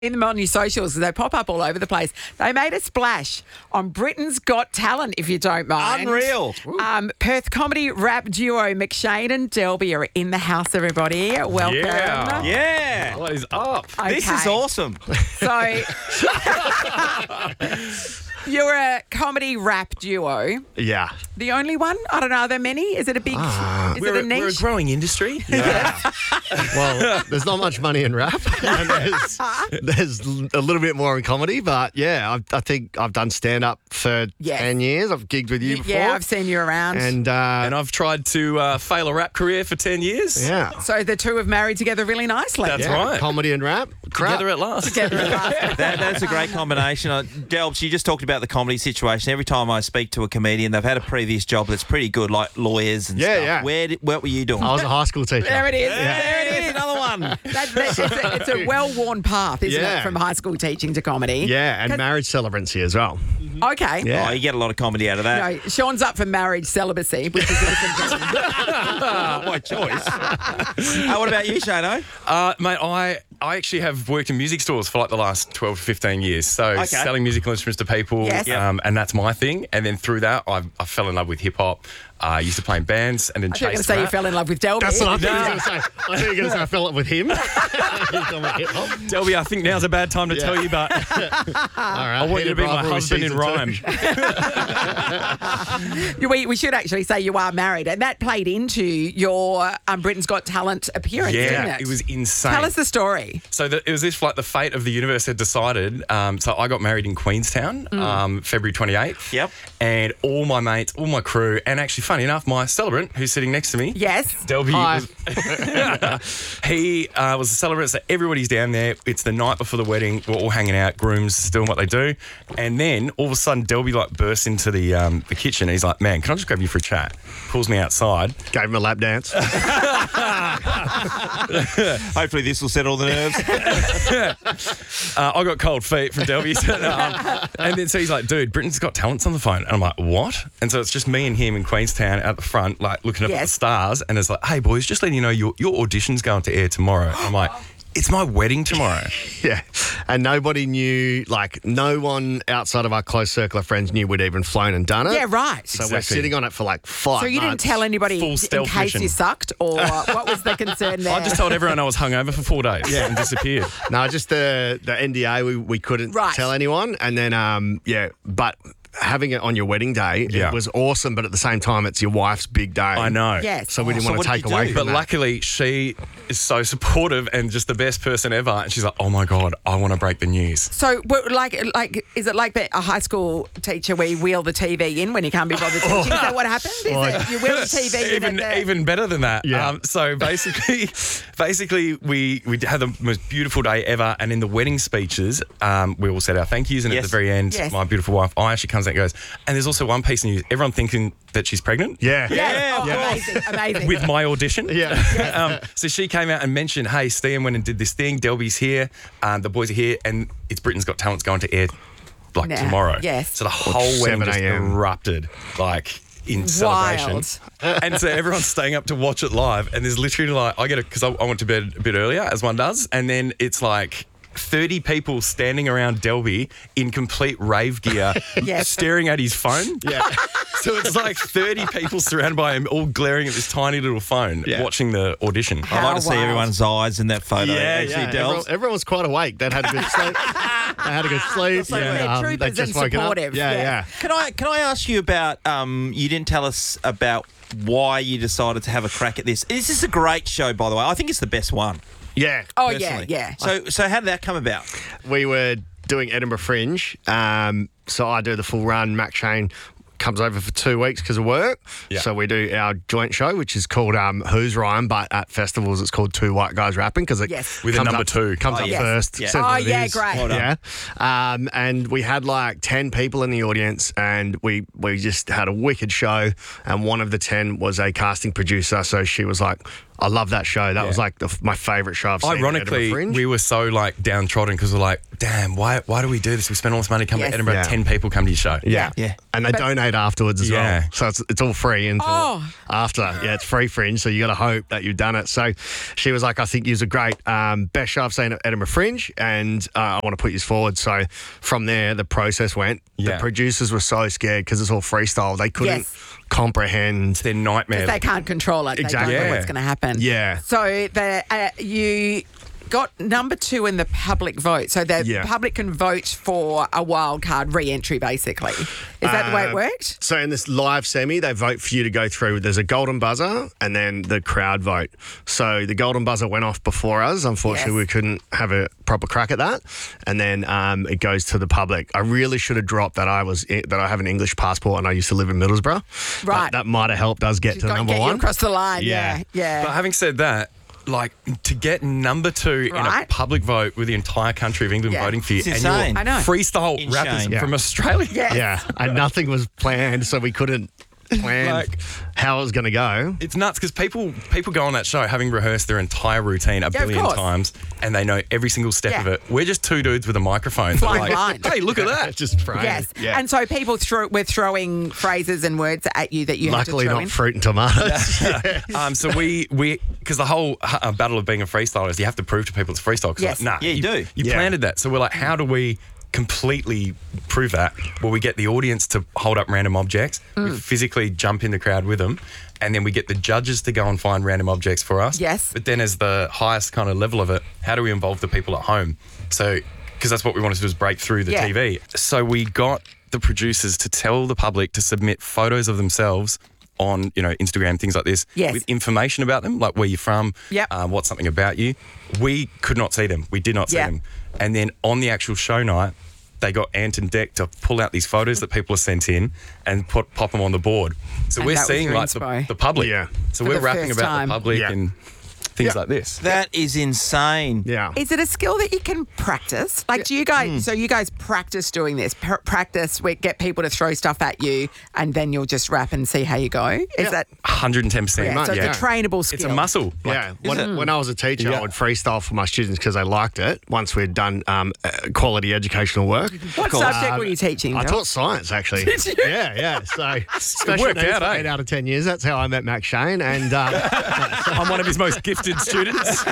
in them on your socials, they pop up all over the place. They made a splash on Britain's Got Talent, if you don't mind. Unreal. Perth comedy rap duo McShane and Delby are in the house, everybody. Welcome. Yeah. What is up? Okay. This is awesome. So, you're a comedy rap duo. Yeah. The only one? I don't know. Are there many? Is it a big, is it a We're a niche? growing industry. Well, there's not much money in rap. And there's a little bit more in comedy, but yeah, I think I've done stand-up for Yes. 10 years. I've gigged with you before. Yeah, I've seen you around. And, And I've tried to fail a rap career for 10 years. yeah. So the two have married together really nicely. That's Yeah, right. comedy and rap. Crap. Together at last. Together at last. That's a great combination. Delbs, you just talked about the comedy situation. Every time I speak to a comedian, they've had a previous job that's pretty good, like lawyers and Yeah, stuff. yeah. What were you doing? I was a high school teacher. There it is. Yeah. There it is. Another one. It's a well-worn path, isn't it, Yeah. from high school teaching to comedy? Yeah, and marriage celebrancy as well. Okay. Yeah. Oh, you get a lot of comedy out of that. No, Sean's up for marriage celibacy, which is a different thing. Not my choice. What about you, Shano? Mate, I actually have worked in music stores for like the last 12 to 15 years. So selling musical instruments to people, Yes. and that's my thing. And then through that, I fell in love with hip-hop. I used to play in bands and then I thought you were going to chased say you rap. fell in love with Delby. That's what I thought you were going to say. I thought you were going to say I fell up with him. He's done my hip-hop. Delby, I think now's a bad time to tell you, but All right. I want you to be my husband in rhyme. We should actually say you are married, and that played into your Britain's Got Talent appearance, didn't Yeah, it? it was insane. Tell us the story. So it was this like the fate of the universe had decided. So I got married in Queenstown, February 28th. Yep. And all my mates, all my crew, and actually, funny enough, my celebrant who's sitting next to me, Yes. Delby, Hi. he was a celebrant. So everybody's down there. It's the night before the wedding. We're all hanging out. Grooms doing what they do, and then all of a sudden, Delby like bursts into the kitchen. And he's like, "Man, can I just grab you for a chat?" Pulls me outside. Gave him a lap dance. Hopefully this will settle the nerves. I got cold feet from Delby. And then so he's like, dude, Britain's Got Talent's on the phone. And I'm like, what? And so it's just me and him in Queenstown out the front, like looking up at the Yes. stars. And it's like, hey, boys, just letting you know your audition's going to air tomorrow. And I'm like, it's my wedding tomorrow. Yeah. And nobody knew, like, no one outside of our close circle of friends knew we'd even flown and done it. Yeah, right. So we're Exactly. sitting on it for like 5 So you didn't months. tell anybody Full in stealth case mission. you sucked, or what was the concern there? I just told everyone I was hungover for 4 days and disappeared. No, just the NDA, we couldn't Right. tell anyone. And then, but having it on your wedding day, Yeah. it was awesome. But at the same time, it's your wife's big day. I know. Yes. So we didn't So want what to did take you away do? from But that. luckily, she is so supportive and just the best person ever. And she's like, oh my God, I want to break the news. So, like, is it like a high school teacher where you wheel the TV in when you can't be bothered teaching? Is that what happened? Is it you wheel the TV in? Even better than that. Yeah. So basically, we had the most beautiful day ever. And in the wedding speeches, we all said our thank yous. And at Yes. the very end, Yes. my beautiful wife, Aya, comes out and goes, and there's also one piece of news. Everyone thinking that she's pregnant. Yeah. Yes. Oh, Yeah. amazing. With my audition. Yeah. So she came out and mentioned, hey, Stian went and did this thing. Delby's here. The boys are here. And it's Britain's Got Talent's going to air like Now, tomorrow. yes. So the whole wedding 7 just a.m. erupted like in celebration. Wild. And so everyone's staying up to watch it live. And there's literally like, I get it because I went to bed a bit earlier, as one does. And then it's like 30 people standing around Delby in complete rave gear, Yes. staring at his phone. Yeah. So it's like 30 people surrounded by him, all glaring at this tiny little phone, Yeah. watching the audition. I like How to see wild. everyone's eyes in that photo. Actually, Delbs. Everyone was quite awake. They'd had a good sleep. They had a good sleep. So they're troopers they just and woken up. supportive. Yeah, Yeah. yeah. Can I ask you about? You didn't tell us about why you decided to have a crack at this. This is a great show, by the way. I think it's the best one. Yeah. Oh, personally. yeah. So how did that come about? We were doing Edinburgh Fringe. So I do the full run. Mac Shane comes over for 2 weeks because of work. Yeah. So we do our joint show, which is called Who's Rhyme, but at festivals it's called Two White Guys Rapping because it Yes. With a comes number up, 2. comes Oh, up yes. first. Yeah. says Oh, what it yeah, is. great. Well done. Yeah. And we had like 10 people in the audience and we just had a wicked show and one of the 10 was a casting producer. So she was like, I love that show. That was like my favourite show I've seen. Ironically, at Edinburgh Fringe. we were so like downtrodden because we're like, damn, why do we do this? We spend all this money coming to Edinburgh. Yeah. 10 people come to your show. Yeah. Yeah. And they donate afterwards as Yeah. well. So it's all free until after. Yeah, it's free Fringe. So you got to hope that you've done it. So she was like, I think you're a great best show I've seen at Edinburgh Fringe and I want to put you forward. So from there, the process went. Yeah. The producers were so scared because it's all freestyle. They couldn't comprehend. Their nightmare. They can't control it. Exactly. They don't know Yeah. what's going to happen. Yeah. So you got number 2 in the public vote. So the public can vote for a wild card re-entry, basically. Is that the way it worked? So in this live semi, they vote for you to go through. There's a golden buzzer and then the crowd vote. So the golden buzzer went off before us. Unfortunately, we couldn't have a proper crack at that. And then it goes to the public. I really should have dropped that I have an English passport and I used to live in Middlesbrough. Right. That might have helped us get to number Get 1. you across the line. Yeah. Yeah. But having said that, like to get number 2 in a Right. public vote with the entire country of England Yeah. voting for you, It's and insane. I know. freestyle Insane. rappers Yeah. from Australia. Yeah. Yeah. And nothing was planned, so we couldn't plan Like- how it was going to go. It's nuts because people go on that show having rehearsed their entire routine a of billion course. times and they know every single step of Yeah. it. We're just 2 dudes with a microphone. They're Flying like, blind. hey, look at that. Just praying. Yes. Yeah. And so people were throwing phrases and words at you that you Luckily, had to throw not in. fruit and tomatoes. So we because the whole battle of being a freestyler is you have to prove to people it's freestyle. 'Cause Yes. like, nah, Yeah, you do. You Yeah. planted that. So we're like, how do we completely prove that? Well, we get the audience to hold up random objects. We physically jump in the crowd with them. And then we get the judges to go and find random objects for us. Yes. But then as the highest kind of level of it, how do we involve the people at home? So, because that's what we wanted to do is break through the Yeah. TV. So we got the producers to tell the public to submit photos of themselves on, Instagram, things like this, Yes. with information about them, like where you're from, Yep. what's something about you. We could not see them. We did not see Yeah. them. And then on the actual show night, they got Ant and Deck to pull out these photos that people have sent in and pop them on the board. So And we're that was seeing your like inspo. the public. Yeah. So For we're the rapping first about time. the public Yeah. and things like this. That is insane. Yeah. Is it a skill that you can practice? Like, do you guys? So you guys practice doing this? Practice, get people to throw stuff at you, and then you'll just rap and see how you go. Is that? 110%. Yeah, so yeah. it's a trainable skill. It's a muscle. Yeah, when I was a teacher, Yeah. I would freestyle for my students because they liked it. Once we'd done quality educational work, What subject were you teaching? I Bill? taught science actually. Did you? Yeah. So special worked needs out, for eh? 8 out of 10 years. That's how I met Max Shane, and I'm one of his most gifted students.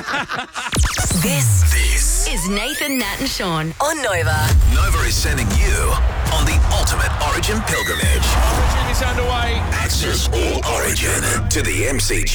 This is Nathan, Nat and Sean on Nova. Nova is sending you on the ultimate Origin pilgrimage. Origin is underway. Access all Origin to the MCG.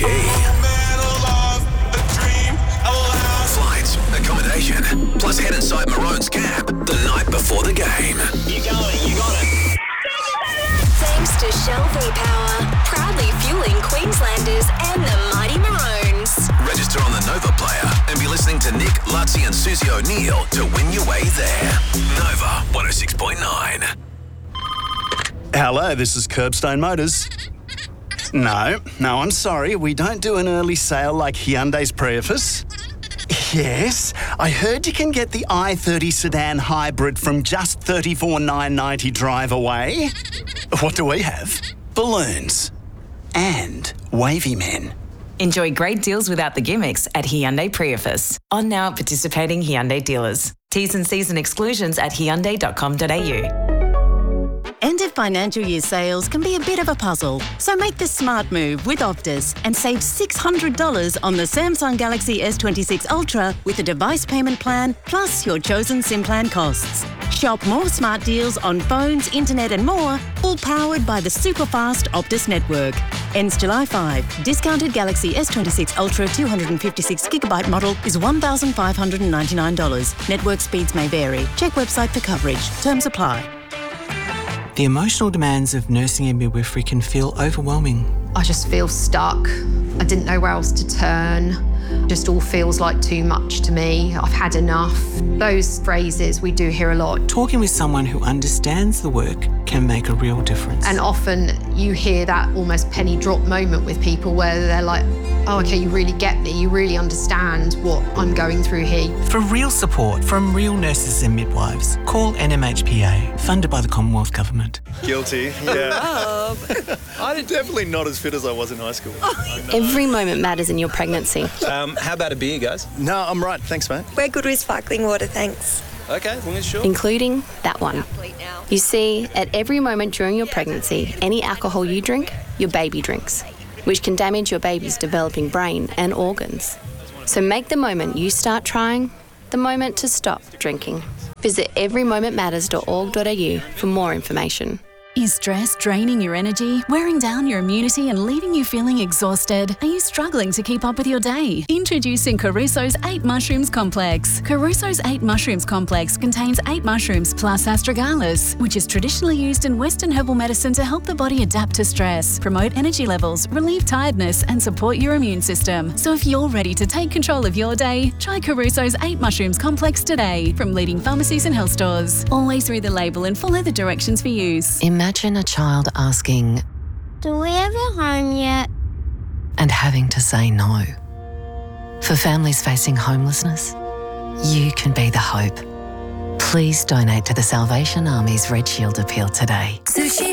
Flights, accommodation, plus head inside Maroon's camp the night before the game. You got it. Thanks to Shell V-Power, proudly fueling Queenslanders and the mighty Maroons. Register on the Nova player and be listening to Nick, Lutzi and Susie O'Neill to win your way there. Nova 106.9. Hello, this is Curbstone Motors. No, I'm sorry. We don't do an early sale like Hyundai's Prius. Yes, I heard you can get the i30 sedan hybrid from just $34,990 drive away. What do we have? Balloons. And wavy men. Enjoy great deals without the gimmicks at Hyundai Prius. On now at participating Hyundai dealers. T's and C's and exclusions at hyundai.com.au. End of financial year sales can be a bit of a puzzle, so make the smart move with Optus and save $600 on the Samsung Galaxy S26 Ultra with a device payment plan plus your chosen SIM plan costs. Shop more smart deals on phones, internet and more, all powered by the super fast Optus network. Ends July 5. Discounted Galaxy S26 Ultra 256GB model is $1,599. Network speeds may vary. Check website for coverage. Terms apply. The emotional demands of nursing and midwifery can feel overwhelming. I just feel stuck. I didn't know where else to turn. Just all feels like too much to me. I've had enough. Those phrases we do hear a lot. Talking with someone who understands the work can make a real difference. And often you hear that almost penny drop moment with people where they're like, oh, okay, you really get me. You really understand what I'm going through here. For real support from real nurses and midwives, call NMHPA, funded by the Commonwealth Government. Guilty, yeah. I'm definitely not as fit as I was in high school. Every moment matters in your pregnancy. How about a beer, guys? No, I'm right. Thanks, mate. We're good with sparkling water, thanks. Okay, well, sure. Including that one. You see, at every moment during your pregnancy, any alcohol you drink, your baby drinks, which can damage your baby's developing brain and organs. So make the moment you start trying the moment to stop drinking. Visit everymomentmatters.org.au for more information. Is stress draining your energy, wearing down your immunity and leaving you feeling exhausted? Are you struggling to keep up with your day? Introducing Caruso's 8 Mushrooms Complex. Caruso's 8 Mushrooms Complex contains 8 mushrooms plus astragalus, which is traditionally used in Western herbal medicine to help the body adapt to stress, promote energy levels, relieve tiredness and support your immune system. So if you're ready to take control of your day, try Caruso's 8 Mushrooms Complex today from leading pharmacies and health stores. Always read the label and follow the directions for use. Imagine a child asking, "Do we have a home yet?" and having to say no. For families facing homelessness, you can be the hope. Please donate to the Salvation Army's Red Shield appeal today. Sushi